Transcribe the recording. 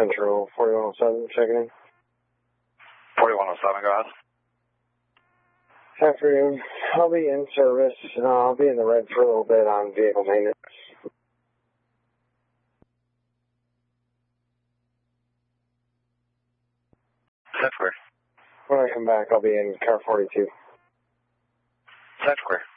Central 4107, checking in. 4107, go ahead. Afternoon. I'll be in service. I'll be in the red for a little bit on vehicle maintenance. Set square. When I come back, I'll be in car 42. Set square.